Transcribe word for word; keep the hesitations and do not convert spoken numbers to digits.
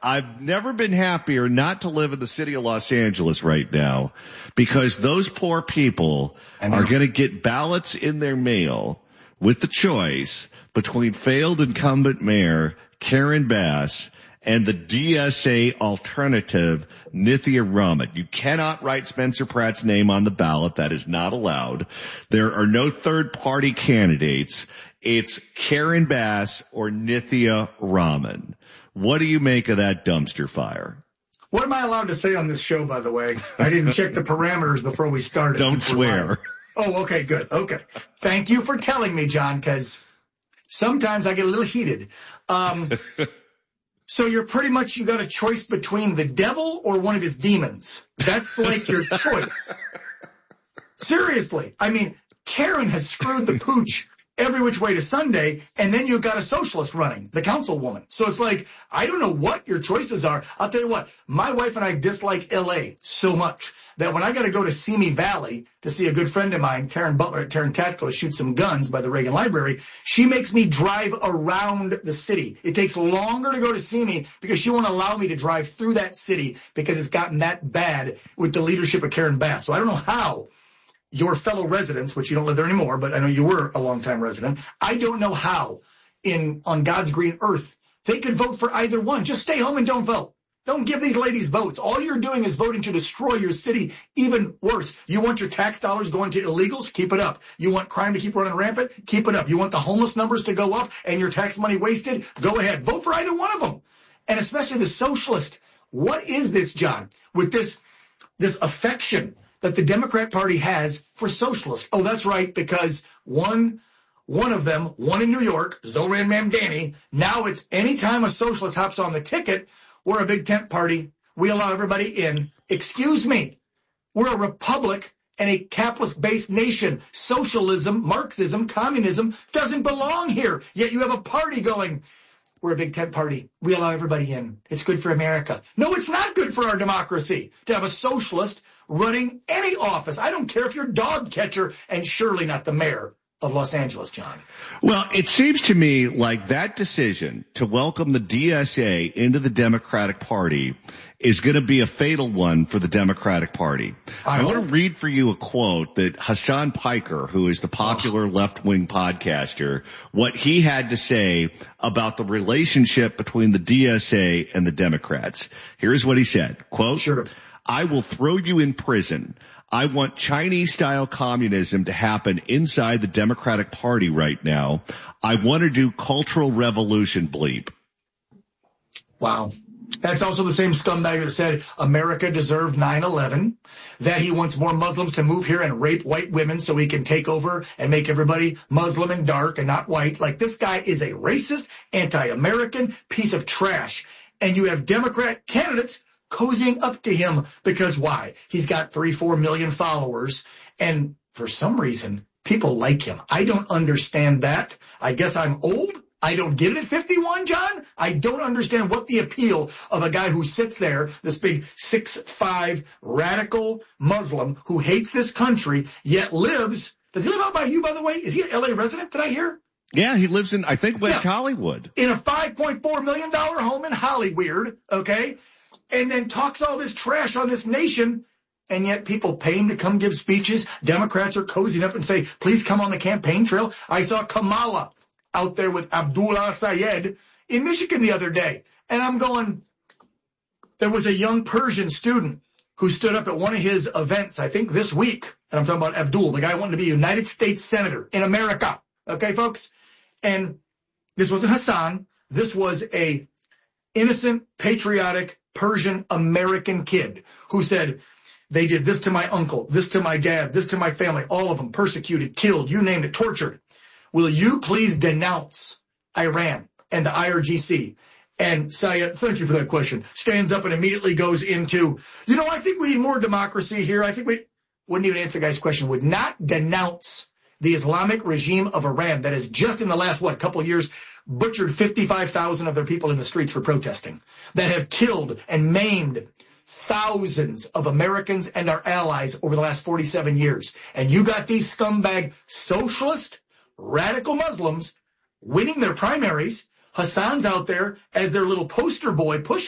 I've never been happier not to live in the city of Los Angeles right now, because those poor people are going to get ballots in their mail with the choice between failed incumbent mayor Karen Bass and the D S A alternative, Nithya Raman. You cannot write Spencer Pratt's name on the ballot. That is not allowed. There are no third-party candidates. It's Karen Bass or Nithya Raman. What do you make of that dumpster fire? What am I allowed to say on this show, by the way? I didn't check the parameters before we started. Don't swear. Oh, okay, good. Okay. Thank you for telling me, John, because sometimes I get a little heated. Um, so you're pretty much, you got a choice between the devil or one of his demons. That's like your choice. Seriously. I mean, Karen has screwed the pooch every which way to Sunday, and then you've got a socialist running, the councilwoman. So it's like, I don't know what your choices are. I'll tell you what, my wife and I dislike L A so much that when I got to go to Simi Valley to see a good friend of mine, Taryn Butler at Taryn Tactical, to shoot some guns by the Reagan Library, she makes me drive around the city. It takes longer to go to Simi because she won't allow me to drive through that city because it's gotten that bad with the leadership of Karen Bass. So I don't know how your fellow residents, which you don't live there anymore, but I know you were a longtime resident, I don't know how in on God's green earth they could vote for either one. Just stay home and don't vote. Don't give these ladies votes. All you're doing is voting to destroy your city even worse. You want your tax dollars going to illegals? Keep it up. You want crime to keep running rampant? Keep it up. You want the homeless numbers to go up and your tax money wasted? Go ahead. Vote for either one of them. And especially the socialist. What is this, John, with this this affection that the Democrat Party has for socialists? Oh, that's right, because one one of them, one in New York, Zoran Mamdani, now it's any time a socialist hops on the ticket, we're a big tent party. We allow everybody in. Excuse me. We're a republic and a capitalist-based nation. Socialism, Marxism, communism doesn't belong here. Yet you have a party going, we're a big tent party. We allow everybody in. It's good for America. No, it's not good for our democracy to have a socialist running any office. I don't care if you're dog catcher, and surely not the mayor of Los Angeles, John. Well, it seems to me like that decision to welcome the D S A into the Democratic Party is going to be a fatal one for the Democratic Party. I, I want to read for you a quote that Hassan Piker, who is the popular oh. left-wing podcaster, what he had to say about the relationship between the D S A and the Democrats. Here's what he said, quote, sure. I will throw you in prison. I want Chinese-style communism to happen inside the Democratic Party right now. I want to do cultural revolution bleep. Wow. That's also the same scumbag that said America deserved nine eleven, that he wants more Muslims to move here and rape white women so he can take over and make everybody Muslim and dark and not white. Like, this guy is a racist, anti-American piece of trash. And you have Democrat candidates cozying up to him because why? He's got three, four million followers, and for some reason, people like him. I don't understand that. I guess I'm old. I don't get it at fifty-one, John. I don't understand what the appeal of a guy who sits there, this big six five radical Muslim who hates this country, yet lives. Does he live out by you, by the way? Is he an L A resident, did I hear? Yeah, he lives in, I think, West yeah. Hollywood. In a five point four million dollars home in Hollywood, okay? And then talks all this trash on this nation, and yet people pay him to come give speeches. Democrats are cozying up and say, please come on the campaign trail. I saw Kamala out there with Abdullah Sayed in Michigan the other day. And I'm going, there was a young Persian student who stood up at one of his events, I think this week, and I'm talking about Abdul, the guy wanted to be a United States Senator in America. Okay, folks? And this wasn't Hassan. This was a innocent, patriotic, Persian American kid who said, they did this to my uncle, this to my dad, this to my family, all of them persecuted, killed, you named it, tortured. Will you please denounce Iran and the I R G C? And Sayed, thank you for that question, stands up and immediately goes into, you know, I think we need more democracy here. I think we wouldn't even answer the guy's question, would not denounce the Islamic regime of Iran that has just in the last, what, couple of years butchered fifty-five thousand of their people in the streets for protesting, that have killed and maimed thousands of Americans and our allies over the last forty-seven years. And you got these scumbag socialist, radical Muslims winning their primaries. Hassan's out there as their little poster boy, push